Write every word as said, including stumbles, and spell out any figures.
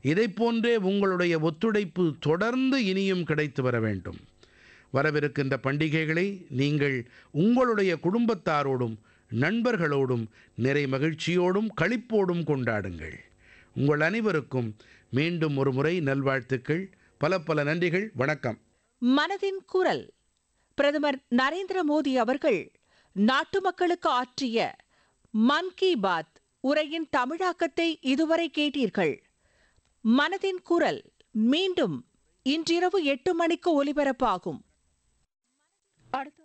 இதைப் போன்றே உங்களுடைய ஒத்துழைப்பு தொடர்ந்து இனியும் கிடைத்து வர வேண்டும். வரவிருக்கின்ற பண்டிகைகளை நீங்கள் உங்களுடைய குடும்பத்தாரோடும் நண்பர்களோடும் நிறை மகிழ்ச்சியோடும் களிப்போடும் கொண்டாடுங்கள். உங்கள் அனைவருக்கும் மீண்டும் ஒரு முறை நல்வாழ்த்துக்கள். பல பல நன்றிகள். வணக்கம். மனதின் குரல். பிரதமர் நரேந்திர மோடி அவர்கள் நாட்டு மக்களுக்கு ஆற்றிய மன் கி பாத் உரையின் தமிழாக்கத்தை இதுவரை கேட்டீர்கள். மனதின் குரல் மீண்டும் இன்றிரவு எட்டு மணிக்கு ஒலிபரப்பாகும். அடுத்த